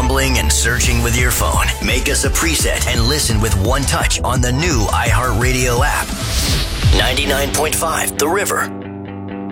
scrambling and searching with your phone, make us a preset and listen with one touch on the new iHeartRadio app. 99.5 The River.